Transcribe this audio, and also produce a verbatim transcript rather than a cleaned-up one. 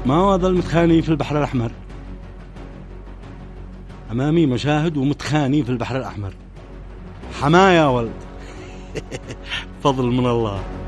ما هو هذا المتخاني في البحر الأحمر؟ أمامي مشاهد ومتخاني في البحر الأحمر. حماية ولد. فضل من الله.